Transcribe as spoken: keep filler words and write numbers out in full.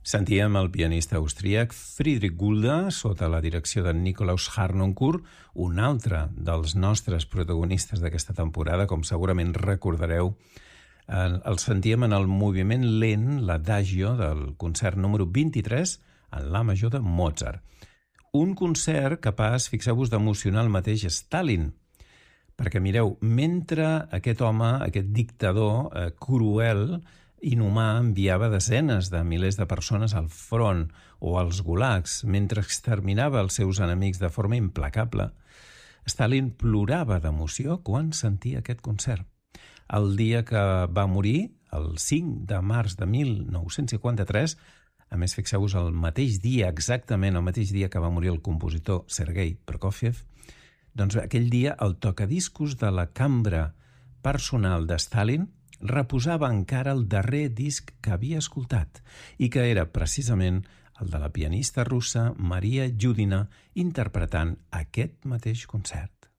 Sentíem el pianista austríac Friedrich Gulda sota la direcció de Nikolaus Harnoncourt, un altre dels nostres protagonistes d'aquesta temporada, com segurament recordareu. El sentíem en el moviment lent, l'Adagio del concert número vint-i-tres en la major de Mozart. Un concert capaç, fixeu-vos, d'emocionar el mateix Stalin, perquè mireu, mentre aquest home, aquest dictador eh, cruel, inhumà, enviava desenes de milers de persones al front o als gulags, mentre exterminava els seus enemics de forma implacable, Stalin plorava d'emoció quan sentia aquest concert. El dia que va morir, el cinc de març de mil nou-cents cinquanta-tres, a més, fixeu-vos, el mateix dia, exactament el mateix dia que va morir el compositor Sergei Prokofiev, doncs aquell dia el tocadiscos de la cambra personal de Stalin reposava encara el darrer disc que havia escoltat i que era precisament el de la pianista russa Maria Yudina interpretant aquest mateix concert.